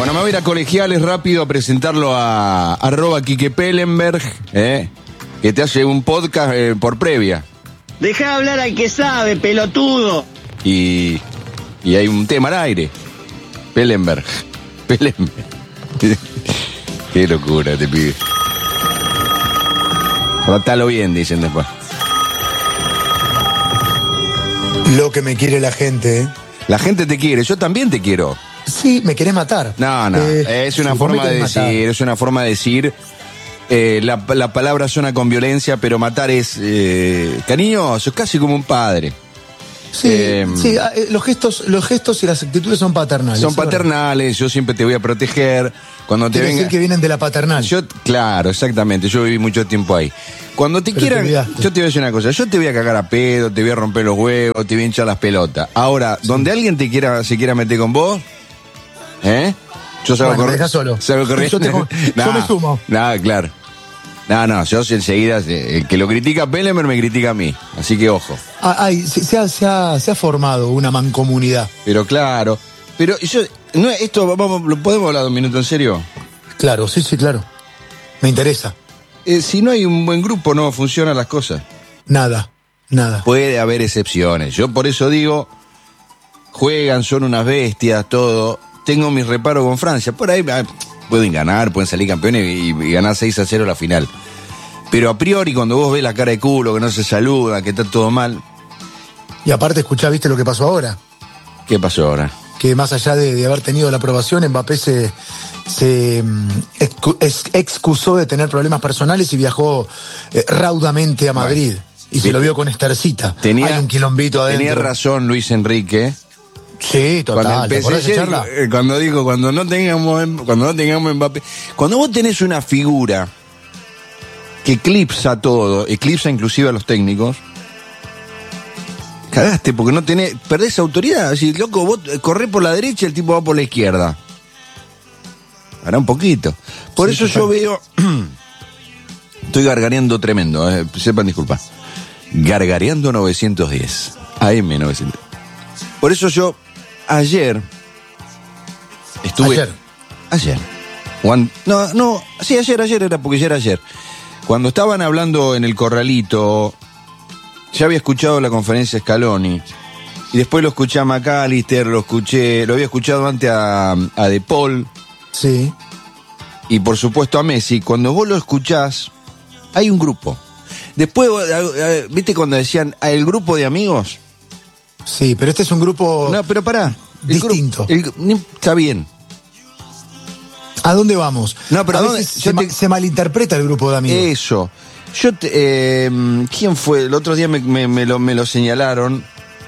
Bueno, me voy a ir a Colegiales rápido a presentarlo a @Quique Pellenberg, que te hace un podcast por previa. Deja hablar al que sabe, pelotudo. Y hay un tema al aire. Pellenberg. Qué locura te pide. Tratalo bien, dicen después. Lo que me quiere la gente, ¿eh? La gente te quiere, yo también te quiero. Sí, me querés matar. No, es una forma de decir, es una forma de decir. La palabra suena con violencia, pero matar es cariñoso, es casi como un padre. Sí, los gestos y las actitudes son paternales. Son paternales, yo siempre te voy a proteger. Cuando te Quiere venga, decir que vienen de la paternal. Claro, exactamente, yo viví mucho tiempo ahí. Cuando te quieran, yo te voy a decir una cosa, yo te voy a cagar a pedo, te voy a romper los huevos, te voy a hinchar las pelotas. Ahora, donde alguien se quiera meter con vos, yo salgo corriendo. Solo. Salgo corriendo. Yo me sumo. Claro. Yo enseguida, el que lo critica a Pellenberg me critica a mí. Así que ojo. Se ha formado una mancomunidad. Pero claro. Pero esto, ¿lo podemos hablar un minuto en serio? Claro, sí, claro. Me interesa. Si no hay un buen grupo, no funcionan las cosas. Nada. Puede haber excepciones. Yo por eso digo, juegan, son unas bestias, todo. Tengo mis reparos con Francia. Por ahí pueden ganar, pueden salir campeones y ganar 6-0 la final. Pero a priori, cuando vos ves la cara de culo, que no se saluda, que está todo mal. Y aparte, ¿viste lo que pasó ahora? ¿Qué pasó ahora? Que más allá de haber tenido la aprobación, Mbappé se excusó de tener problemas personales y viajó raudamente a Madrid. Y se lo vio con Estercita. Hay un quilombito adentro. Tenía razón Luis Enrique. Sí, total. Cuando digo, cuando no tengamos Mbappé, cuando vos tenés una figura que eclipsa todo, eclipsa inclusive a los técnicos, cagaste, porque perdés autoridad. Así, loco, vos corrés por la derecha, el tipo va por la izquierda. Hará un poquito. Por eso yo veo, estoy gargareando tremendo, sepan disculpar. Gargareando 910, AM 910. Por eso yo ayer estuve. Ayer. Ayer era porque ya era ayer. Cuando estaban hablando en el corralito, ya había escuchado la conferencia de Scaloni. Y después lo escuché a McAllister, lo había escuchado antes a De Paul. Sí. Y por supuesto a Messi. Cuando vos lo escuchás, hay un grupo. Después, ¿viste cuando decían el grupo de amigos? Sí, pero este es un grupo. No, pero pará. Distinto. Está bien. ¿A dónde vamos? No, pero a veces se malinterpreta el grupo de amigos. Eso. ¿Quién fue? El otro día me lo señalaron.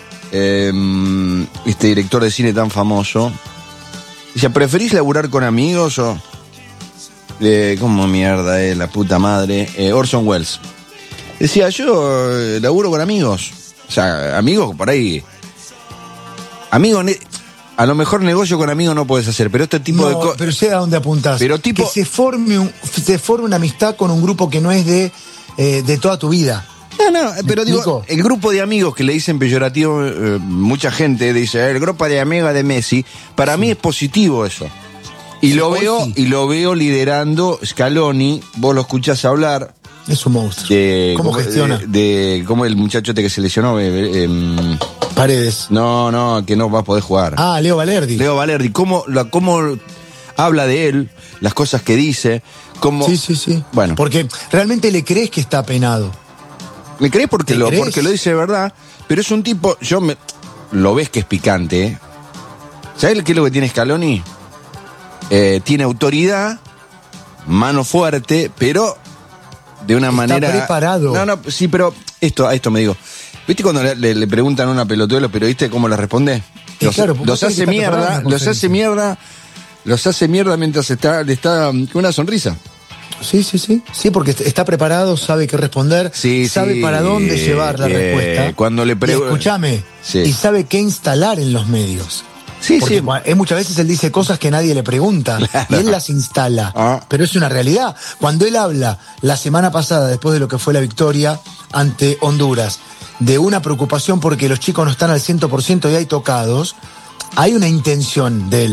Este director de cine tan famoso. Dice, ¿preferís laburar con amigos o...? ¿Cómo mierda, la puta madre? Orson Welles. Decía, yo laburo con amigos. O sea, amigos por ahí. Amigos, a lo mejor negocio con amigos no puedes hacer, pero este tipo de cosas. Pero sé a dónde apuntás. Pero tipo. Que se forme una amistad con un grupo que no es de toda tu vida. No, pero digo, el grupo de amigos que le dicen peyorativo, mucha gente dice, el grupo de amigos de Messi, para mí es positivo eso. Y lo veo liderando Scaloni, vos lo escuchás hablar. Es un monstruo. ¿Cómo gestiona? ¿Cómo el muchacho que se lesionó? Paredes. No, que no va a poder jugar. Leo Valerdi. ¿Cómo habla de él, las cosas que dice? Sí. Bueno. Porque realmente le crees que está penado. Le crees porque lo dice de verdad, pero es un tipo, lo ves que es picante. ¿Sabes qué es lo que tiene Scaloni? Tiene autoridad, mano fuerte, pero de una manera. Está preparado. No, sí, pero a esto me digo. ¿Viste cuando le preguntan a una pelotuda de los periodistas cómo le responde? Los hace mierda mientras le está con una sonrisa. Sí, porque está preparado, sabe qué responder, sabe para dónde llevar la respuesta. Cuando le escúchame, y sabe qué instalar en los medios. Porque muchas veces él dice cosas que nadie le pregunta, claro. Y él las instala. Pero es una realidad. Cuando él habla la semana pasada, después de lo que fue la victoria ante Honduras, de una preocupación porque los chicos no están al 100% y hay tocados, hay una intención de él.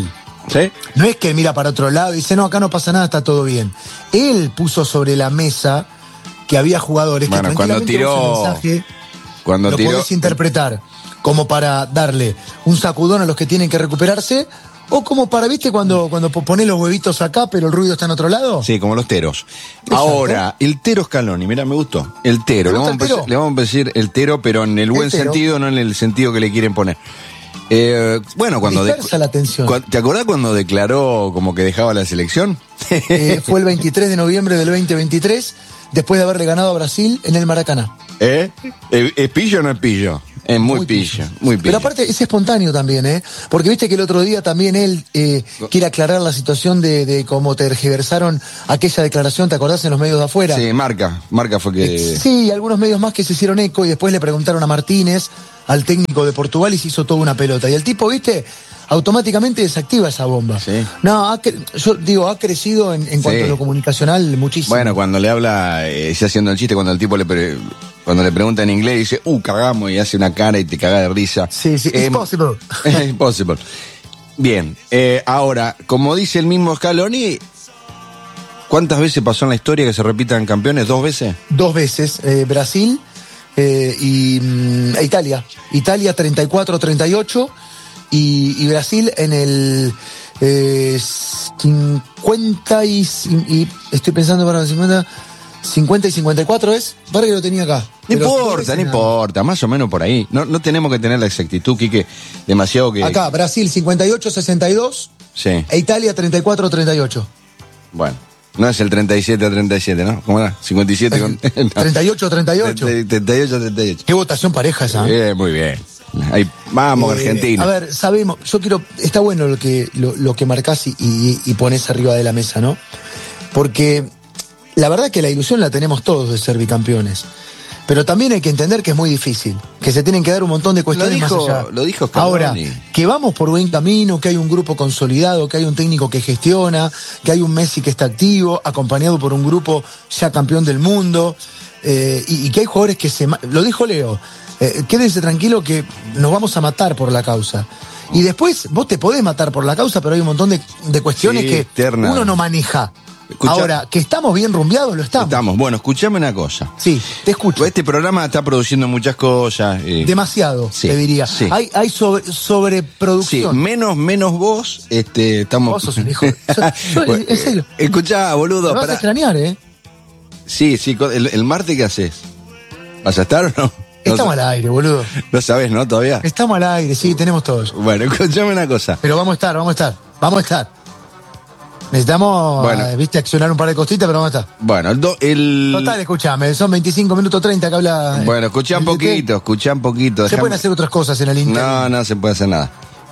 ¿Sí? No es que él mira para otro lado y dice, no, acá no pasa nada, está todo bien. Él puso sobre la mesa que había jugadores bueno, que cuando tiró el mensaje cuando lo tiró, podés interpretar como para darle un sacudón a los que tienen que recuperarse, o como para, ¿viste? Cuando ponés los huevitos acá, pero el ruido está en otro lado. Sí, como los teros. Exacto. Ahora, el Tero Scaloni, mira, me gustó. El Tero. Le vamos a decir el Tero, pero en el buen sentido, no en el sentido que le quieren poner. Bueno, cuando dispersa la atención. ¿Te acordás cuando declaró como que dejaba la selección? Fue el 23 de noviembre del 2023, después de haberle ganado a Brasil en el Maracaná. ¿Es pillo o no es pillo? Es muy pillo, muy pillo. Pero aparte es espontáneo también, porque viste que el otro día también él quiere aclarar la situación de cómo tergiversaron aquella declaración, ¿te acordás? En los medios de afuera. Sí, Marca fue que... Sí, algunos medios más que se hicieron eco y después le preguntaron a Martínez, al técnico de Portugal, y se hizo toda una pelota. Y el tipo, viste, automáticamente desactiva esa bomba. Sí. No, yo digo, ha crecido en cuanto a lo comunicacional muchísimo. Bueno, cuando le habla, ya haciendo el chiste, cuando el tipo cuando le pregunta en inglés, dice, cagamos, y hace una cara y te caga de risa. Sí, it's possible. Impossible. Bien, ahora, como dice el mismo Scaloni, ¿cuántas veces pasó en la historia que se repitan campeones? ¿2 veces? 2 veces. Brasil y Italia. Italia 34-38 y Brasil en el 50 y estoy pensando para los 50 y 54 es. Para que lo tenía acá. No importa, más o menos por ahí. No tenemos que tener la exactitud, Quique, demasiado que... Acá, Brasil 58-62 sí. E Italia 34-38. Bueno, no es el 37-37, ¿no? ¿Cómo era? 57 con... 38-38. 38-38. Qué votación pareja esa. Muy bien. Ahí, vamos, Argentina. A ver, sabemos, está bueno lo que marcás y ponés arriba de la mesa, ¿no? Porque la verdad que la ilusión la tenemos todos de ser bicampeones. Pero también hay que entender que es muy difícil, que se tienen que dar un montón de cuestiones más allá. Lo dijo Scaloni. Ahora, que vamos por buen camino, que hay un grupo consolidado, que hay un técnico que gestiona, que hay un Messi que está activo, acompañado por un grupo ya campeón del mundo, y que hay jugadores que lo dijo Leo, quédense tranquilo que nos vamos a matar por la causa. Y después vos te podés matar por la causa, pero hay un montón de cuestiones que uno no maneja. Ahora, que estamos bien rumbeados, lo estamos. Bueno, escuchame una cosa. Sí, te escucho. Este programa está produciendo muchas cosas. Demasiado, sí, te diría. Sí. Hay sobreproducción. Sí, menos vos, estamos... Vos sos un hijo. En serio. Escuchá, boludo. Me vas a extrañar, Sí, el martes, ¿qué haces? ¿Vas a estar o no? Estamos al aire, boludo. No sabés, ¿no? Todavía. Estamos al aire, sí, tenemos todos. Bueno, escuchame una cosa. Pero vamos a estar. Necesitamos, accionar un par de cositas, pero vamos a estar. Bueno, Total, escuchame, son 25 minutos 30 que habla... Bueno, escuchá un poquito. Se pueden hacer otras cosas en el internet. No se puede hacer nada.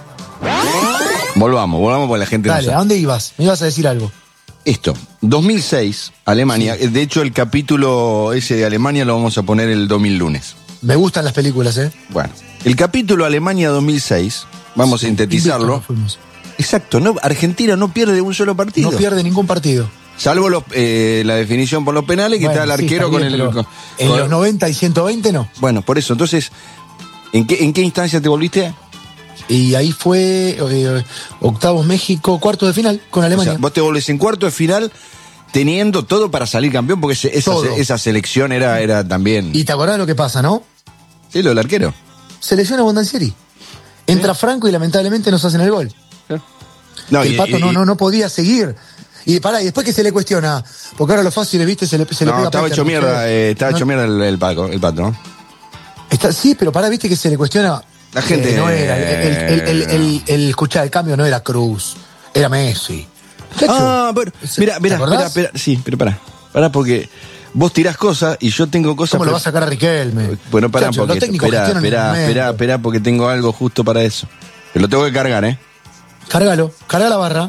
Volvamos porque la gente Dale, ¿a dónde ibas? Me ibas a decir algo. Esto, 2006, Alemania. Sí. De hecho, el capítulo ese de Alemania lo vamos a poner el 2000 lunes. Me gustan las películas, Bueno, el capítulo Alemania 2006, vamos a sintetizarlo. Exacto, Argentina no pierde un solo partido. No pierde ningún partido. Salvo la definición por los penales, que está el arquero está bien, en los 90 y 120 no. Bueno, por eso, entonces, ¿en qué instancia te volviste? Y ahí fue octavos México, cuartos de final con Alemania. O sea, vos te volvés en cuarto de final teniendo todo para salir campeón, porque esa selección era también... Y te acordás lo que pasa, ¿no? Sí, lo del arquero. Se lesiona Bondancieri. Entra Franco y lamentablemente nos hacen el gol. El Pato no podía seguir. Y después que se le cuestiona, porque ahora lo fácil, ¿viste? Se le pega. Estaba hecho mierda, hecho mierda el Pato, ¿no? Sí, pero viste que se le cuestiona. La gente no era el escuchar el cambio no era Cruz, era Messi. Bueno, mira, sí, pero pará porque vos tirás cosas y yo tengo cosas. ¿Cómo lo vas a sacar a Riquelme? Bueno, pará un poquito. Esperá, porque tengo algo justo para eso. Te lo tengo que cargar, Carga la barra.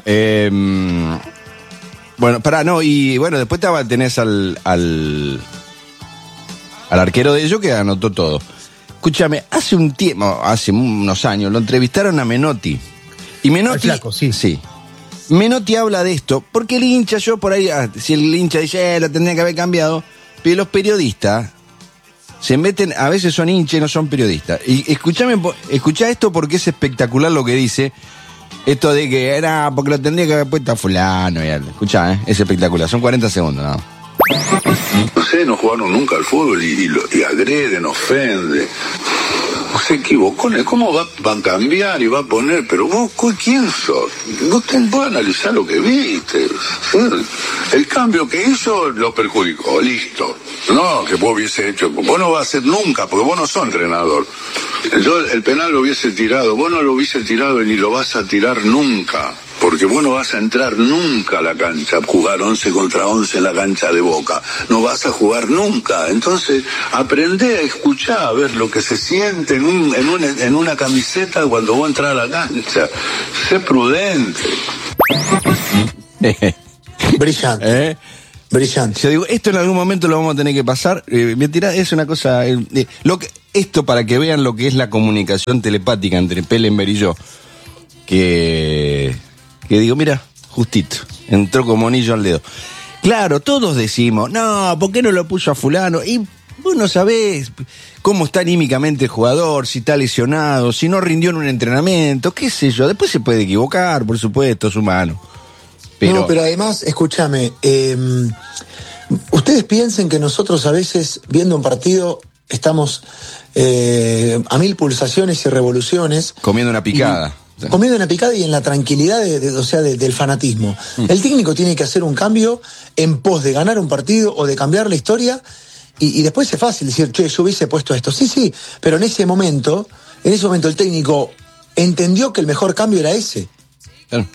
Bueno, después tenés al arquero de ellos que anotó todo. Escúchame, hace unos años, lo entrevistaron a Menotti. Y Menotti... El flaco, sí. Menotti habla de esto, porque el hincha, si el hincha dice, lo tendría que haber cambiado, pero los periodistas se meten, a veces son hinchas y no son periodistas. Y escuchá esto porque es espectacular lo que dice. Esto de que era porque lo tendría que haber puesto a fulano. Escuchá, es espectacular. Son 40 segundos, ¿no? No sé, no jugaron nunca al fútbol y agreden, ofenden. Se equivocó. ¿Cómo va a cambiar y va a poner? Pero vos, ¿quién sos? Vos podés analizar lo que viste. ¿Sí? El cambio que hizo lo perjudicó, listo. No, que vos hubiese hecho. Vos no vas a hacer nunca, porque vos no sos entrenador. Yo el penal lo hubiese tirado, vos no lo hubiese tirado y ni lo vas a tirar nunca. Porque vos no vas a entrar nunca a la cancha, jugar 11 contra 11 en la cancha de Boca. No vas a jugar nunca. Entonces, aprendé a escuchar, a ver lo que se siente en una camiseta cuando vos entras a la cancha. Sé prudente. Brillante. Brillante. Yo digo, esto en algún momento lo vamos a tener que pasar. Mentira, es una cosa... esto para que vean lo que es la comunicación telepática entre Pellenberg y yo. Que digo, mira, justito, entró como anillo al dedo. Claro, todos decimos, no, ¿por qué no lo puso a fulano? Y vos no sabés cómo está anímicamente el jugador, si está lesionado, si no rindió en un entrenamiento, qué sé yo. Después se puede equivocar, por supuesto, es humano. No, pero además, escúchame, ustedes piensen que nosotros a veces, viendo un partido, estamos a 1000 pulsaciones y revoluciones. Comiendo una picada. Comiendo una picada y en la tranquilidad del fanatismo. El técnico tiene que hacer un cambio en pos de ganar un partido o de cambiar la historia y después es fácil decir, che, yo hubiese puesto esto. Sí, pero en ese momento el técnico entendió que el mejor cambio era ese. Claro.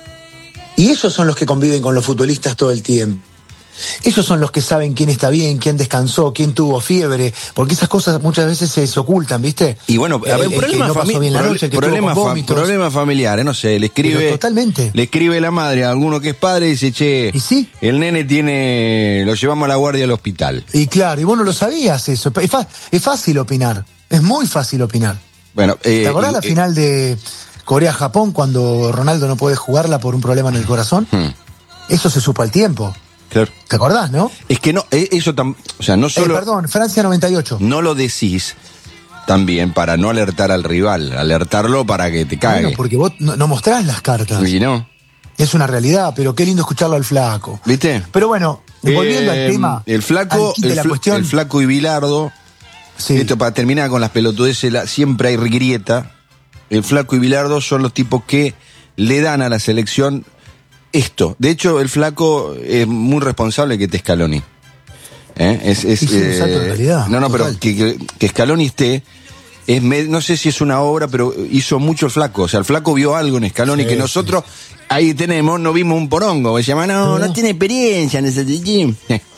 Y ellos son los que conviven con los futbolistas todo el tiempo. Ellos son los que saben quién está bien, quién descansó, quién tuvo fiebre, porque esas cosas muchas veces se ocultan, ¿viste? Y bueno, a ver, problemas familiares, no sé, le escribe la madre a alguno que es padre y dice, che, ¿y sí? El nene lo llevamos a la guardia al hospital. Y claro, y vos no lo sabías eso, es fácil opinar, es muy fácil opinar. Bueno, ¿te acordás la final de Corea-Japón cuando Ronaldo no puede jugarla por un problema en el corazón? Eso se supo al tiempo. Claro. ¿Te acordás, no? Es que no, eso o sea, no solo... perdón, Francia 98. No lo decís también para no alertar al rival, alertarlo para que te cague. Bueno, porque vos no mostrás las cartas. Y no. Es una realidad, pero qué lindo escucharlo al flaco. ¿Viste? Pero bueno, volviendo al tema... El flaco y Bilardo, sí. Esto para terminar con las pelotudeces, siempre hay grieta. El flaco y Bilardo son los tipos que le dan a la selección... esto. De hecho, el flaco es muy responsable que esté Scaloni. Es un salto de realidad. No, pero que Scaloni esté, no sé si es una obra, pero hizo mucho el flaco. O sea, el flaco vio algo en Scaloni que nosotros ahí no vimos un porongo. Se llama, no tiene experiencia en ese team.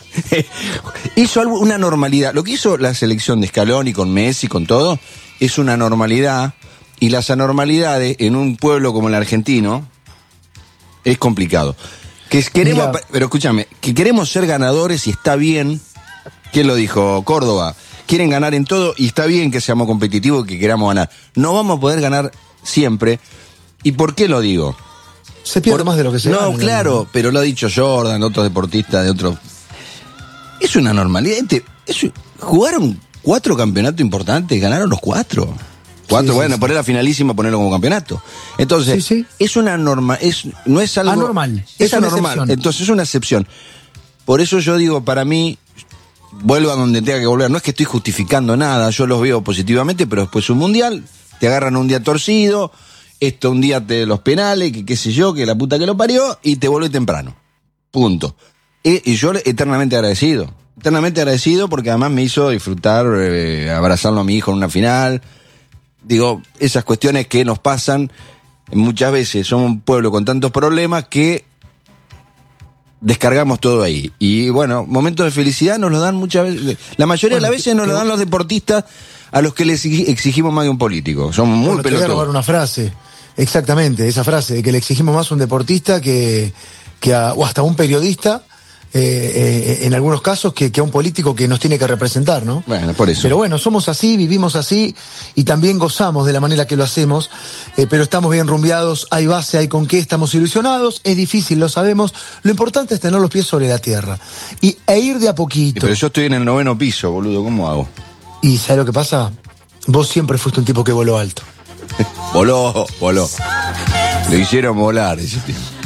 Hizo una normalidad. Lo que hizo la selección de Scaloni con Messi, con todo, es una normalidad. Y las anormalidades en un pueblo como el argentino es complicado. Pero escúchame, que queremos ser ganadores y está bien. ¿Quién lo dijo? Córdoba. Quieren ganar en todo y está bien que seamos competitivos y que queramos ganar. No vamos a poder ganar siempre. ¿Y por qué lo digo? Se pierde más de lo que se gana. No, claro, pero lo ha dicho Jordan, otros deportistas de otros. Es una normalidad. Jugaron 4 campeonatos importantes, ganaron los 4. Poner la finalísima, ponerlo como campeonato. Entonces, es una norma, no es algo... anormal. Es anormal, entonces es una excepción. Por eso yo digo, para mí, vuelvo a donde tenga que volver. No es que estoy justificando nada, yo los veo positivamente, pero después un mundial, te agarran un día torcido, un día los penales, que qué sé yo, que la puta que lo parió, y te vuelve temprano. Punto. Y yo eternamente agradecido porque además me hizo disfrutar, abrazarlo a mi hijo en una final. Digo, esas cuestiones que nos pasan muchas veces. Somos un pueblo con tantos problemas que descargamos todo ahí. Y bueno, momentos de felicidad nos los dan muchas veces. La mayoría de las veces nos lo dan los deportistas a los que les exigimos más que un político. Somos muy pelotudos. Te voy a robar una frase. Exactamente, esa frase, de que le exigimos más a un deportista o hasta a un periodista. En algunos casos que a un político que nos tiene que representar, ¿no? Bueno, por eso. Pero bueno, somos así, vivimos así y también gozamos de la manera que lo hacemos, pero estamos bien rumbeados, hay base, hay con qué, estamos ilusionados, es difícil, lo sabemos, lo importante es tener los pies sobre la tierra e ir de a poquito. Pero yo estoy en el 9º piso, boludo, ¿cómo hago? ¿Y sabes lo que pasa? Vos siempre fuiste un tipo que voló alto. Voló. Lo hicieron volar ese tío.